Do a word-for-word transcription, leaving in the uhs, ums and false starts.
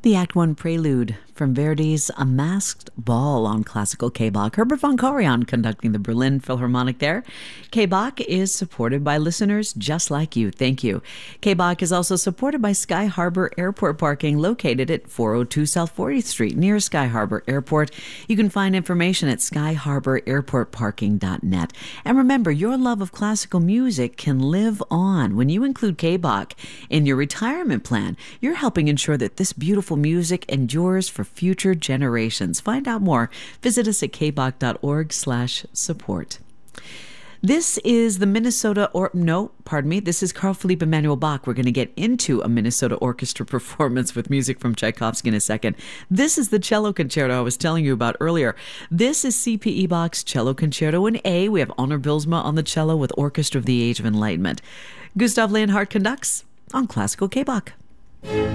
The Act One Prelude from Verdi's A Masked Ball on Classical K-Bach. Herbert von Karajan conducting the Berlin Philharmonic there. K-Bach is supported by listeners just like you. Thank you. K-Bach is also supported by Sky Harbor Airport Parking, located at four oh two South fortieth Street near Sky Harbor Airport. You can find information at sky harbor airport parking dot net. And remember, your love of classical music can live on. When you include K-Bach in your retirement plan, you're helping ensure that this beautiful music endures for future generations. Find out more. Visit us at k bach dot org slash support. This is the Minnesota, or no, pardon me, this is Carl Philipp Emanuel Bach. We're going to get into a Minnesota orchestra performance with music from Tchaikovsky in a second. This is the cello concerto I was telling you about earlier. This is C P E Bach's Cello Concerto in A. We have Honor Bylsma on the cello with Orchestra of the Age of Enlightenment. Gustav Leonhardt conducts on Classical K-Bach.